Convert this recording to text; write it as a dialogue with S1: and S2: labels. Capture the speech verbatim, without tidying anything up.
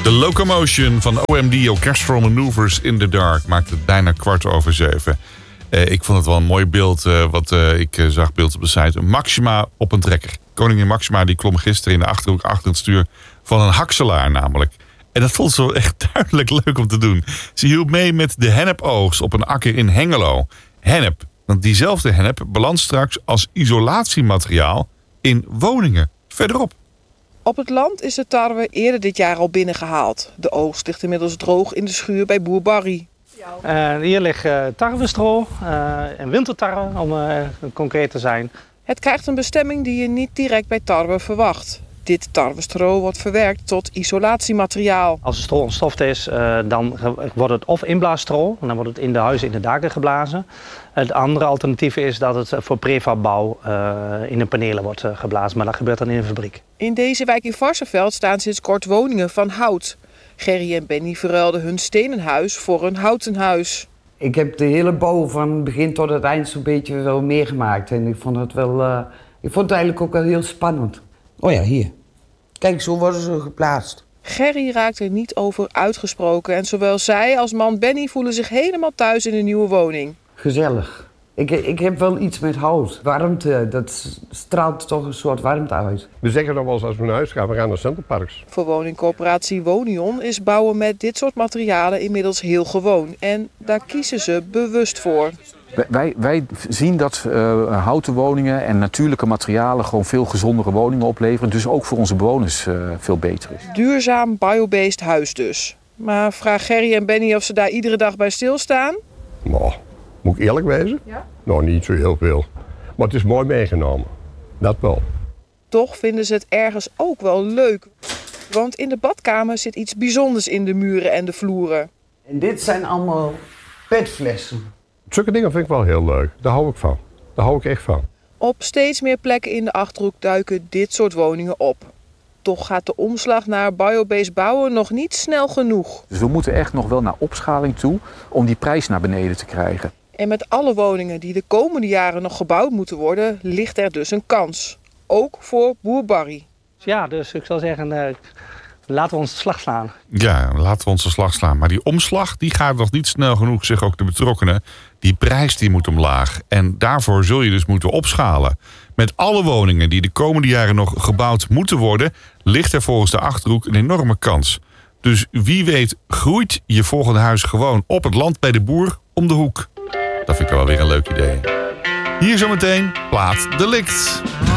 S1: De Locomotion van O M D, Orchestral Maneuvers in the Dark, maakt het bijna kwart over zeven. Uh, ik vond het wel een mooi beeld, uh, wat uh, ik uh, zag beeld op de site. Maxima op een trekker. Koningin Maxima die klom gisteren in de Achterhoek achter het stuur van een hakselaar namelijk. En dat vond ze wel echt duidelijk leuk om te doen. Ze hielp mee met de hennepoogst op een akker in Hengelo. Hennep, want diezelfde hennep belandt straks als isolatiemateriaal in woningen verderop.
S2: Op het land is de tarwe eerder dit jaar al binnengehaald. De oogst ligt inmiddels droog in de schuur bij boer Barry.
S3: Uh, hier ligt uh, tarwestro uh, en wintertarwe, om uh, concreet te zijn.
S2: Het krijgt een bestemming die je niet direct bij tarwe verwacht. Dit tarwestro wordt verwerkt tot isolatiemateriaal.
S3: Als het stro ontstoft is, uh, dan wordt het of inblaasstro, dan wordt het in de huizen in de daken geblazen. Het andere alternatief is dat het voor prefabbouw uh, in de panelen wordt uh, geblazen, maar dat gebeurt dan in een fabriek.
S2: In deze wijk in Varsseveld staan sinds kort woningen van hout. Gerry en Benny verruilden hun stenen huis voor een houten huis.
S4: Ik heb de hele bouw van begin tot het eind zo'n beetje wel meegemaakt. En ik vond het wel, uh, ik vond het eigenlijk ook wel heel spannend.
S5: Oh ja, hier. Kijk, zo worden ze geplaatst.
S2: Gerry raakt er niet over uitgesproken. En zowel zij als man Benny voelen zich helemaal thuis in de nieuwe woning.
S4: Gezellig. Ik, ik heb wel iets met hout. Warmte, dat straalt toch een soort warmte uit.
S6: We zeggen dan wel eens als we naar huis gaan, we gaan naar Centerparks.
S2: Voor woningcorporatie Wonion is bouwen met dit soort materialen inmiddels heel gewoon. En daar kiezen ze bewust voor.
S7: Wij, wij zien dat uh, houten woningen en natuurlijke materialen gewoon veel gezondere woningen opleveren. Dus ook voor onze bewoners uh, veel beter is.
S2: Duurzaam biobased huis dus. Maar vraag Gerry en Benny of ze daar iedere dag bij stilstaan?
S6: Nou, moet ik eerlijk wezen?
S2: Ja?
S6: Nou, niet zo heel veel. Maar het is mooi meegenomen. Dat wel.
S2: Toch vinden ze het ergens ook wel leuk. Want in de badkamer zit iets bijzonders in de muren en de vloeren.
S4: En dit zijn allemaal petflessen.
S6: Zulke dingen vind ik wel heel leuk. Daar hou ik van. Daar hou ik echt van.
S2: Op steeds meer plekken in de Achterhoek duiken dit soort woningen op. Toch gaat de omslag naar biobased bouwen nog niet snel genoeg.
S7: Dus we moeten echt nog wel naar opschaling toe om die prijs naar beneden te krijgen.
S2: En met alle woningen die de komende jaren nog gebouwd moeten worden, ligt er dus een kans. Ook voor boer Barry.
S3: Ja, dus ik zou zeggen, uh, laten we ons de slag slaan.
S1: Ja, laten we ons de slag slaan. Maar die omslag die gaat nog niet snel genoeg, zeggen ook de betrokkenen. Die prijs die moet omlaag. En daarvoor zul je dus moeten opschalen. Met alle woningen die de komende jaren nog gebouwd moeten worden, ligt er volgens de Achterhoek een enorme kans. Dus wie weet groeit je volgende huis gewoon op het land bij de boer om de hoek. Dat vind ik wel weer een leuk idee. Hier zometeen Plaat Delict.